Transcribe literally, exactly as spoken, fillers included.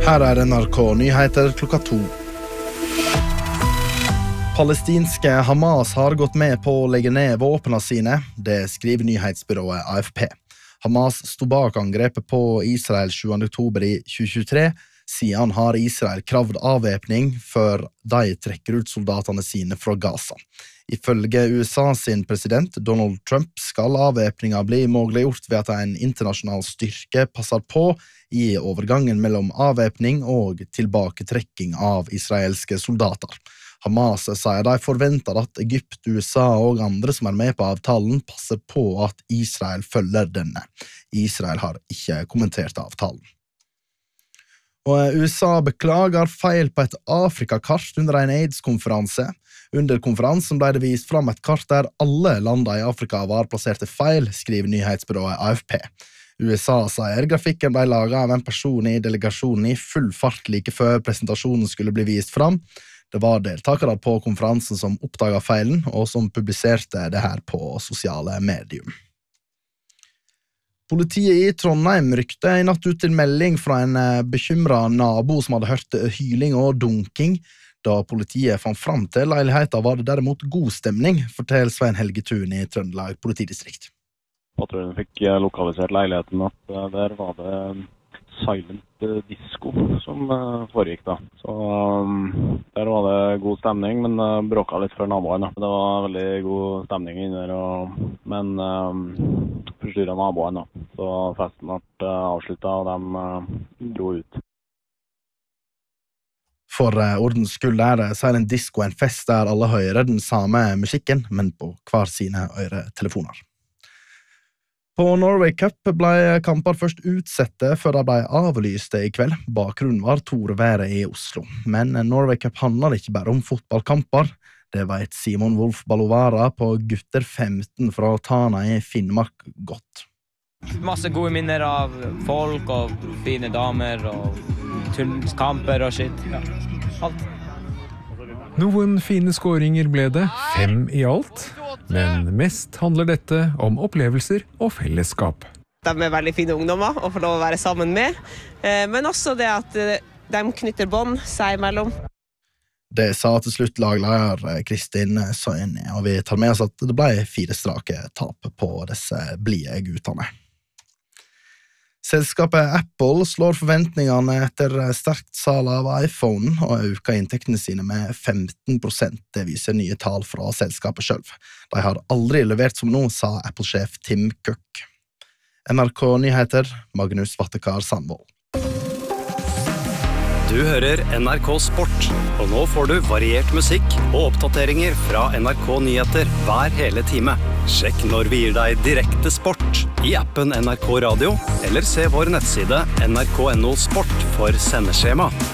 Her er N R K Nyheter klokka to. Palestinske Hamas har gått med på å legge ned våpnene sine, det skriver nyhetsbyrået A F P. Hamas stod bak angrepet på Israel sjuende oktober i tjue tjuetre, siden har Israel kravd avvæpning før de trekker ut soldatene sine fra Gaza. Ifølge U S A sin president Donald Trump skal avvæpninga bli muliggjort ved at en internasjonal styrke passer på i overgangen mellom avvæpning og tilbaketrekking av israelske soldater. Hamas sier de forventer at Egypt, U S A og andre som er med på avtalen passer på at Israel følger denne. Israel har ikke kommentert avtalen. Og U S A beklager feil på et Afrikakart under en AIDS-konferanse. Under konferansen ble det vist fram et kart der alle landene i Afrika var plasserte feil, skriver nyhetsbyrået A F P. U S A sier grafikken ble laget av en person i delegasjonen i full fart like før presentasjonen skulle bli vist fram. Det var deltakere på konferansen som oppdaget feilen, og som publiserte det her på sosiale medier. Politiet i Trondheim rykte i natt ut til melding fra en bekymret nabo som hadde hørt hyling og dunking. Da politiet fant fram til leiligheten var det derimot god stemning, forteller Svein Helge Thun i Trøndelag politidistrikt. Patruljen fikk lokalisert leiligheten at der var det silent disco som foregikk da. Så um, der var det god stemning, men uh, bråka litt for naboene. Det var veldig god stemning inne der, og, men um, forstyrret naboene da. Så festen ble uh, avsluttet, og de uh, dro ut. For uh, ordens skyld er det silent disco en fest der alle hører den samme musikken, men på hver sine øretelefoner. På Norway Cup ble kamper først utsette før de ble avlyste i kveld. Bakgrunnen var torværet i Oslo. Men Norway Cup handler ikke bare om fotballkamper. Det vet Simon Wolf Balovara på gutter femten fra Tana i Finnmark godt. Masse gode minner av folk og fine damer og kamper og shit. Ja, alt. Noen fine skåringer ble det, fem i alt. Men mest handler dette om opplevelser og fellesskap. De er veldig fine ungdommer å få lov å være sammen med, men også det at de knytter bånd seg imellom. Det sa til slutt lagleder Kristin Søyne, og vi tar med oss at det ble fire strake tap på disse blie guttene. Selskapet Apple slår forventningene etter sterkt salg av iPhone og øker inntektene sine med femten prosent. Det viser nye tall fra selskapet selv. De har aldri levert som nå, sa Apple-sjef Tim Cook. N R K Nyheter, Magnus Vattekar Sandvold. Du hører N R K Sport, og nå får du variert musikk og oppdateringer fra N R K Nyheter hver hele time. Sjekk når vi gir deg direkte sport i appen N R K Radio, eller se vår nettside N R K N O Sport for sendeskjema.